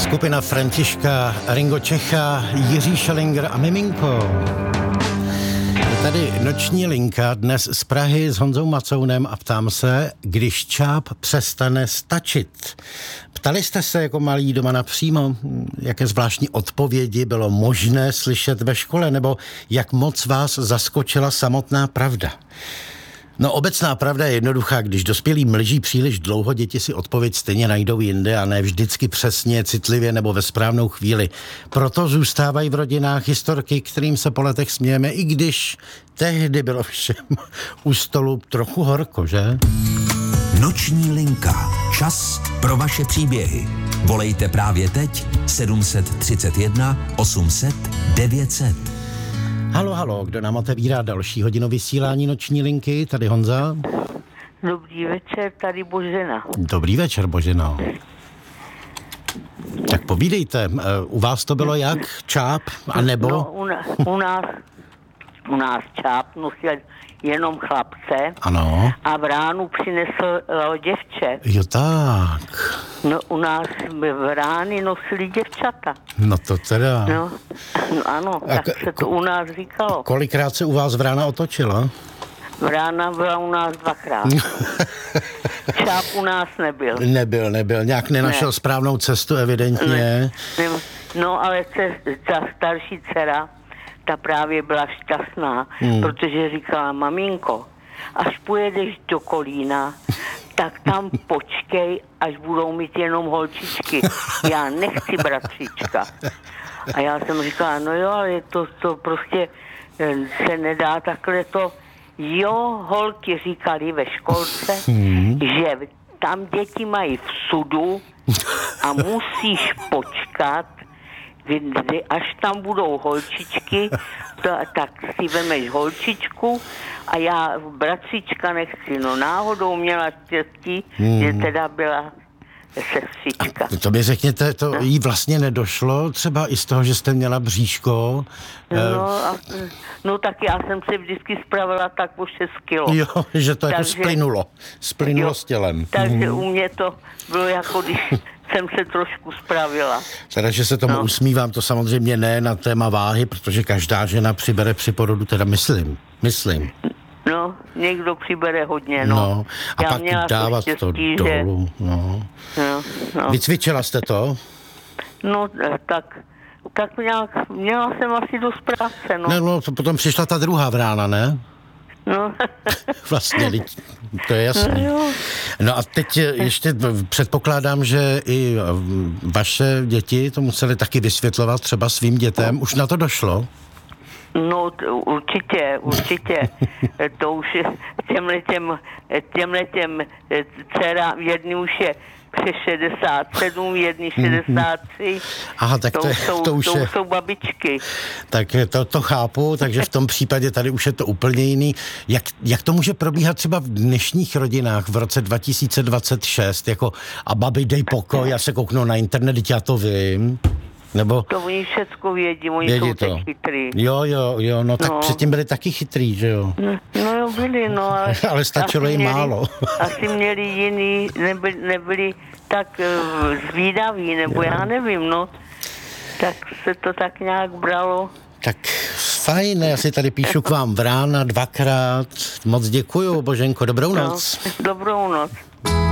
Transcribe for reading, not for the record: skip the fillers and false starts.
Skupina Františka, Ringo Čecha, Jiří Šelinger a Miminko. Je tady noční linka dnes z Prahy s Honzou Macounem a ptám se, když čáp přestane stačit. Ptali jste se jako malí doma napřímo, jaké zvláštní odpovědi bylo možné slyšet ve škole, nebo jak moc vás zaskočila samotná pravda? No, obecná pravda je jednoduchá, když dospělí mlží příliš dlouho, děti si odpověď stejně najdou jinde a ne vždycky přesně, citlivě nebo ve správnou chvíli. Proto zůstávají v rodinách historky, kterým se po letech smějeme, i když tehdy bylo všem u stolu trochu horko, že? Noční linka. Čas pro vaše příběhy. Volejte právě teď 731 800 900. Halo, kdo nám otevírá další hodinu vysílání noční linky? Tady Honza. Dobrý večer, tady Božena. Dobrý večer, Boženo. Tak povídejte, u vás to bylo jak? Čáp? A nebo? No, u nás čáp nosil jenom chlapce. Ano. A v ránu přinesl děvče. Jo, tak. No, u nás v rány nosili děvčata. No to teda. No ano, tak se to u nás říkalo. Kolikrát se u vás vrána otočila? Vrána byla u nás 2krát. Čáp u nás nebyl. Nebyl. Nějak nenašel správnou cestu, evidentně. Ne. No, ale ta starší dcera, ta právě byla šťastná, protože říkala, maminko, až pojedeš do Kolína, tak tam počkej, až budou mít jenom holčičky. Já nechci bratříčka. A já jsem říkala, no jo, ale to prostě se nedá takhle to. Jo, holky říkali ve školce, že tam děti mají v sudu a musíš počkat, až tam budou holčičky, tak si vemeš holčičku a já bratříčka nechci. No náhodou měla štěstí, že teda byla sestřička. To mi řekněte, to jí vlastně nedošlo, třeba i z toho, že jste měla bříško? No tak já jsem se vždycky spravila tak po 6 kilo. Jo, že to jako splynulo s tělem. Takže u mě to bylo jako, když jsem se trošku spravila. Teda, že se tomu usmívám, to samozřejmě ne na téma váhy, protože každá žena přibere při porodu, teda myslím. No, někdo přibere hodně, no. No, a já pak dávat to dolů, no. Vycvičila jste to? No, tak nějak, měla jsem asi dost práce, no. No, to potom přišla ta druhá vrána, ne? No. Vlastně, to je jasný. No a teď ještě předpokládám, že i vaše děti to museli taky vysvětlovat třeba svým dětem. Už na to došlo? No, určitě. To už těmhletěm dcera, jedný už je přes 67, jedný 63. Aha, tak to už jsou babičky. Tak to chápu, takže v tom případě tady už je to úplně jiný. Jak to může probíhat třeba v dnešních rodinách v roce 2026, jako a babi, dej pokoj, já se kouknu na internet, já to vím. Nebo... To oni všecko vědí, oni jsou teď chytrý. Jo, no tak předtím byli taky chytrý, že jo? No jo, byli, no ale... ale stačilo jim málo. Asi měli jiný, nebyli tak zvídaví, nebo já nevím, no. Tak se to tak nějak bralo. Tak fajn, já si tady píšu k vám v rána 2krát. Moc děkuju, Boženko, dobrou noc. Dobrou noc.